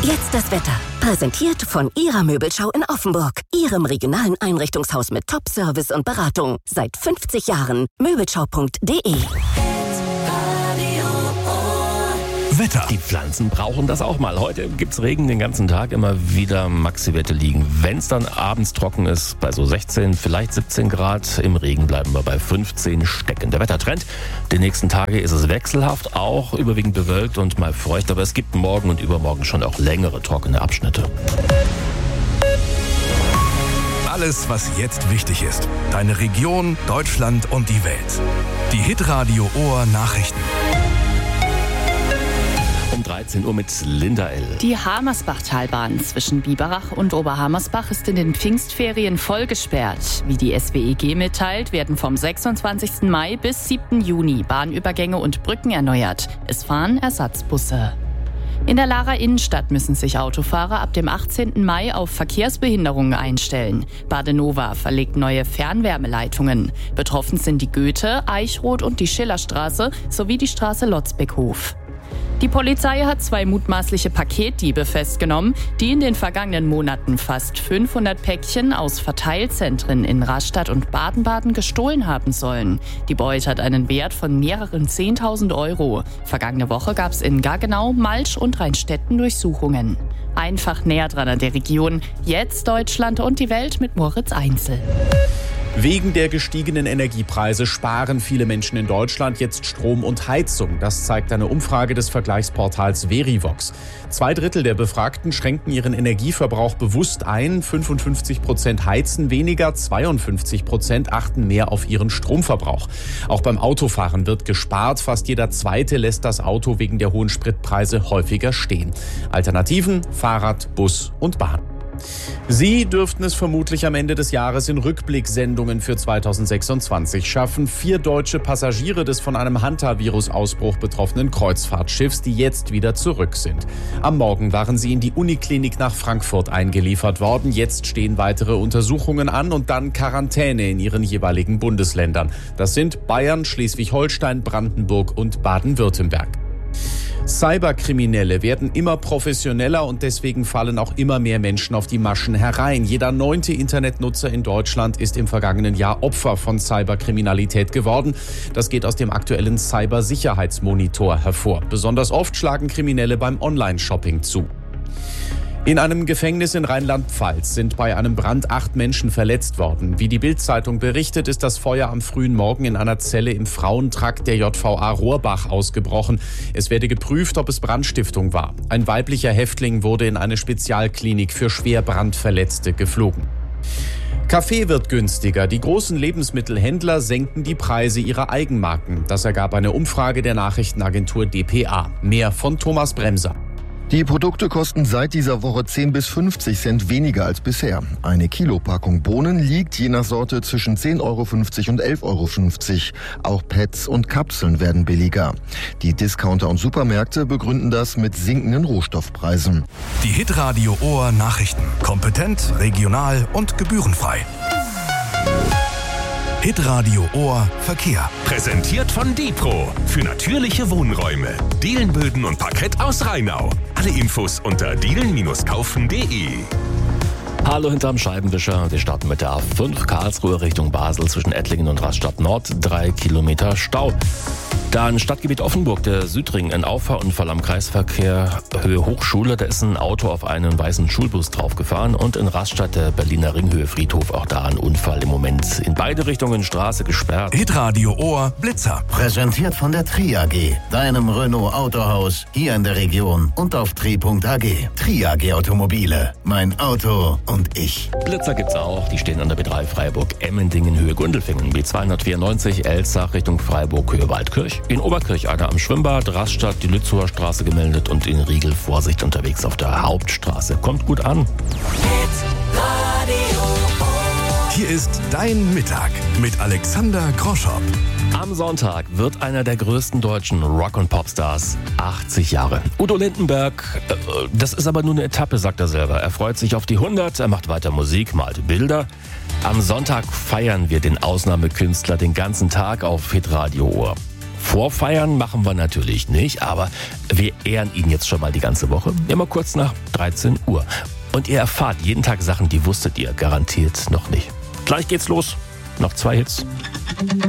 Jetzt das Wetter. Präsentiert von Ihrer Möbelschau in Offenburg. Ihrem regionalen Einrichtungshaus mit Top-Service und Beratung. Seit 50 Jahren. Möbelschau.de. Wetter. Die Pflanzen brauchen das auch mal. Heute gibt's Regen den ganzen Tag, immer wieder Maxi-Werte liegen. Wenn es dann abends trocken ist, bei so 16, vielleicht 17 Grad, im Regen bleiben wir bei 15 stecken. Der Wettertrend, die nächsten Tage ist es wechselhaft, auch überwiegend bewölkt und mal feucht, aber es gibt morgen und übermorgen schon auch längere trockene Abschnitte. Alles, was jetzt wichtig ist. Deine Region, Deutschland und die Welt. Die Hitradio Ohr Nachrichten. Um 13 Uhr mit Linda L. Die Hamersbach-Talbahn zwischen Biberach und Oberhamersbach ist in den Pfingstferien voll gesperrt. Wie die SWEG mitteilt, werden vom 26. Mai bis 7. Juni Bahnübergänge und Brücken erneuert. Es fahren Ersatzbusse. In der Lahrer Innenstadt müssen sich Autofahrer ab dem 18. Mai auf Verkehrsbehinderungen einstellen. Badenova verlegt neue Fernwärmeleitungen. Betroffen sind die Goethe-, Eichroth- und die Schillerstraße sowie die Straße Lotzbeckhof. Die Polizei hat 2 mutmaßliche Paketdiebe festgenommen, die in den vergangenen Monaten fast 500 Päckchen aus Verteilzentren in Rastatt und Baden-Baden gestohlen haben sollen. Die Beute hat einen Wert von mehreren 10.000 Euro. Vergangene Woche gab es in Gaggenau, Malsch und Rheinstetten Durchsuchungen. Einfach näher dran an der Region. Jetzt Deutschland und die Welt mit Moritz Einzel. Wegen der gestiegenen Energiepreise sparen viele Menschen in Deutschland jetzt Strom und Heizung. Das zeigt eine Umfrage des Vergleichsportals Verivox. 2/3 der Befragten schränken ihren Energieverbrauch bewusst ein. 55% heizen weniger, 52% achten mehr auf ihren Stromverbrauch. Auch beim Autofahren wird gespart. Fast jeder Zweite lässt das Auto wegen der hohen Spritpreise häufiger stehen. Alternativen: Fahrrad, Bus und Bahn. Sie dürften es vermutlich am Ende des Jahres in Rückblicksendungen für 2026 schaffen. 4 deutsche Passagiere des von einem Hantavirus-Ausbruch betroffenen Kreuzfahrtschiffs, die jetzt wieder zurück sind. Am Morgen waren sie in die Uniklinik nach Frankfurt eingeliefert worden. Jetzt stehen weitere Untersuchungen an und dann Quarantäne in ihren jeweiligen Bundesländern. Das sind Bayern, Schleswig-Holstein, Brandenburg und Baden-Württemberg. Cyberkriminelle werden immer professioneller und deswegen fallen auch immer mehr Menschen auf die Maschen herein. Jeder 9. Internetnutzer in Deutschland ist im vergangenen Jahr Opfer von Cyberkriminalität geworden. Das geht aus dem aktuellen Cybersicherheitsmonitor hervor. Besonders oft schlagen Kriminelle beim Online-Shopping zu. In einem Gefängnis in Rheinland-Pfalz sind bei einem Brand 8 Menschen verletzt worden. Wie die Bild-Zeitung berichtet, ist das Feuer am frühen Morgen in einer Zelle im Frauentrakt der JVA Rohrbach ausgebrochen. Es werde geprüft, ob es Brandstiftung war. Ein weiblicher Häftling wurde in eine Spezialklinik für schwer Brandverletzte geflogen. Kaffee wird günstiger. Die großen Lebensmittelhändler senken die Preise ihrer Eigenmarken. Das ergab eine Umfrage der Nachrichtenagentur dpa. Mehr von Thomas Bremser. Die Produkte kosten seit dieser Woche 10 bis 50 Cent weniger als bisher. Eine Kilopackung Bohnen liegt je nach Sorte zwischen 10,50 Euro und 11,50 Euro. Auch Pads und Kapseln werden billiger. Die Discounter und Supermärkte begründen das mit sinkenden Rohstoffpreisen. Die Hitradio Ohr Nachrichten. Kompetent, regional und gebührenfrei. Hitradio Ohr Verkehr. Präsentiert von Dipro. Für natürliche Wohnräume. Dielenböden und Parkett aus Rheinau. Alle Infos unter dielen-kaufen.de. Hallo hinterm Scheibenwischer. Wir starten mit der A5 Karlsruhe Richtung Basel zwischen Ettlingen und Rastatt Nord. 3 Kilometer Stau. Dann Stadtgebiet Offenburg, der Südring, ein Auffahrunfall am Kreisverkehr Höhe Hochschule. Da ist ein Auto auf einen weißen Schulbus draufgefahren. Und in Rastatt, der Berliner Ringhöhe Friedhof, auch da ein Unfall im Moment. In beide Richtungen Straße gesperrt. Hitradio Ohr Blitzer. Präsentiert von der Tri AG, deinem Renault Autohaus hier in der Region und auf tri.ag. Tri AG Automobile, mein Auto und ich. Blitzer gibt's auch. Die stehen an der B3 Freiburg-Emmendingen Höhe Gundelfingen. B294 Elzach Richtung Freiburg Höhe Waldkirch. In Oberkirch einer am Schwimmbad, Rastatt die Lützower Straße gemeldet und in Riegel Vorsicht unterwegs auf der Hauptstraße. Kommt gut an. Hier ist dein Mittag mit Alexander Groschopp. Am Sonntag wird einer der größten deutschen Rock- und Popstars 80 Jahre. Udo Lindenberg, das ist aber nur eine Etappe, sagt er selber. Er freut sich auf die 100, er macht weiter Musik, malt Bilder. Am Sonntag feiern wir den Ausnahmekünstler den ganzen Tag auf Hitradio Ohr. Vorfeiern machen wir natürlich nicht, aber wir ehren ihn jetzt schon mal die ganze Woche, immer kurz nach 13 Uhr. Und ihr erfahrt jeden Tag Sachen, die wusstet ihr garantiert noch nicht. Gleich geht's los. Noch 2 Hits.